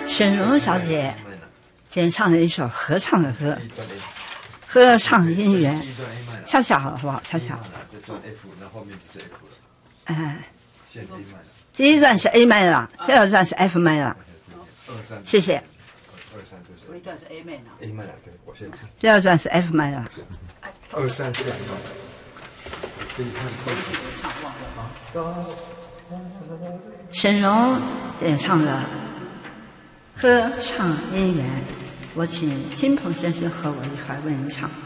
沈荣小姐今天唱了一首合唱的歌，合唱姻缘，恰恰好不好？恰恰。哎，第一段是 A 麦了，第二段是 F 麦了。谢谢。 第一段是 A 麦呢 ？A 麦了，对，我先唱。 第二段是 F 麦了。 2、3是两段。给你看沈荣演唱了《合唱姻缘》，我请金鹏先生和我一块为您唱。